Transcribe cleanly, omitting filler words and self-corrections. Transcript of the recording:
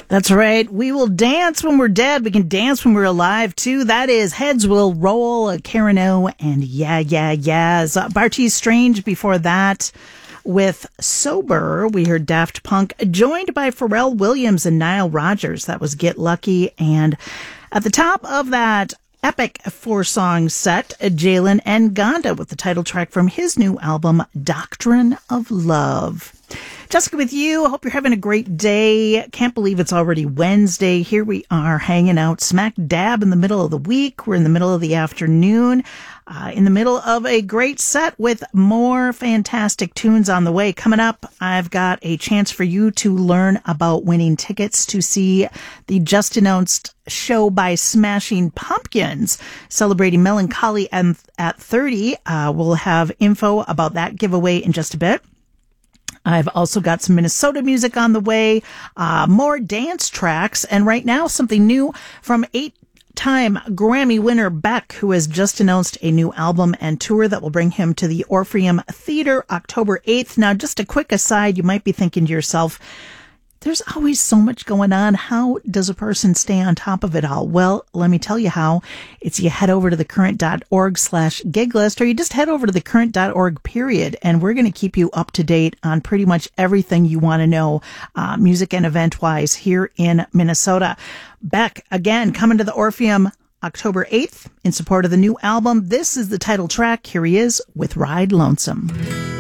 That's right. We will dance when we're dead. We can dance when we're alive, too. That is Heads Will Roll, Karen O, and Yeah, Yeah, Yeahs. Bartees Strange before that. With Sober, we heard Daft Punk, joined by Pharrell Williams and Nile Rodgers. That was Get Lucky. And at the top of that epic 4-song set, Jalen Ngonda with the title track from his new album, Doctrine of Love. Jessica with you. I hope you're having a great day. Can't believe it's already Wednesday. Here we are hanging out smack dab in the middle of the week. We're in the middle of the afternoon, in the middle of a great set with more fantastic tunes on the way. Coming up, I've got a chance for you to learn about winning tickets to see the just announced show by Smashing Pumpkins, celebrating Melancholy at 30. We'll have info about that giveaway in just a bit. I've also got some Minnesota music on the way, more dance tracks, and right now something new from 8-time Grammy winner Beck, who has just announced a new album and tour that will bring him to the Orpheum Theater October 8th. Now, just a quick aside, you might be thinking to yourself, there's always so much going on. How does a person stay on top of it all? Well, let me tell you how. It's you head over to thecurrent.org/gig list, or you just head over to thecurrent.org period, and we're going to keep you up to date on pretty much everything you want to know, music and event wise here in Minnesota. Beck, again, coming to the Orpheum October 8th in support of the new album. This is the title track. Here he is with Ride Lonesome.